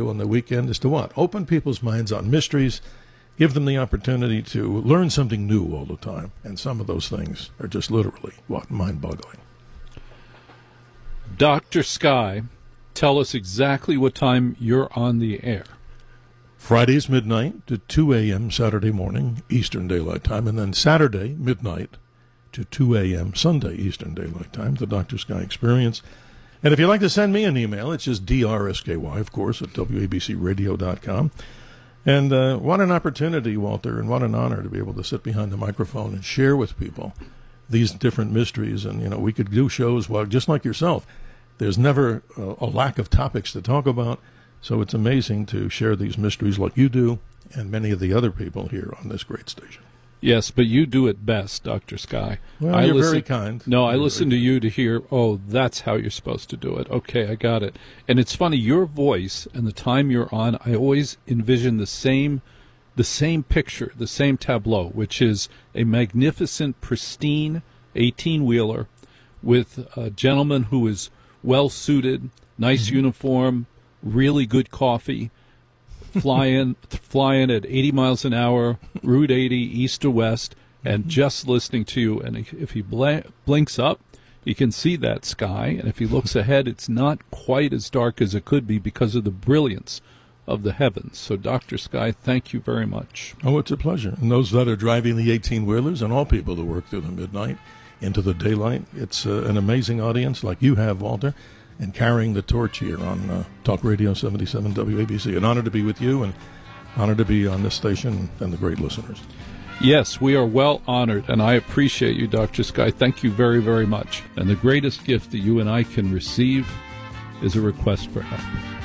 do on the weekend is to what? Open people's minds on mysteries, give them the opportunity to learn something new all the time. And some of those things are just literally, mind-boggling. Dr. Sky, tell us exactly what time you're on the air. Fridays, midnight to 2 a.m. Saturday morning, Eastern Daylight Time, and then Saturday, midnight to 2 a.m. Sunday, Eastern Daylight Time, the Dr. Sky Experience. And if you'd like to send me an email, it's just DRSKY, of course, at WABCRadio.com. And what an opportunity, Walter, and what an honor to be able to sit behind the microphone and share with people these different mysteries. And, you know, we could do shows, well, just like yourself. There's never a lack of topics to talk about. So it's amazing to share these mysteries like you do and many of the other people here on this great station. Yes, but you do it best, Dr. Sky. Well, you're very kind. No, I listen to you to hear, oh, that's how you're supposed to do it. Okay, I got it. And it's funny, your voice and the time you're on, I always envision the same picture, the same tableau, which is a magnificent, pristine 18-wheeler with a gentleman who is well-suited, nice uniform, really good coffee, flying at 80 miles an hour, Route 80, east to west, and just listening to you. And if he blinks up, you can see that sky. And if he looks ahead, it's not quite as dark as it could be because of the brilliance of the heavens. So, Dr. Sky, thank you very much. Oh, it's a pleasure. And those that are driving the 18-wheelers and all people that work through the midnight into the daylight, it's an amazing audience like you have, Walter, and carrying the torch here on Talk Radio 77 WABC. An honor to be with you and honor to be on this station and the great listeners. Yes, we are well honored, and I appreciate you, Dr. Sky. Thank you very, very much. And the greatest gift that you and I can receive is a request for help.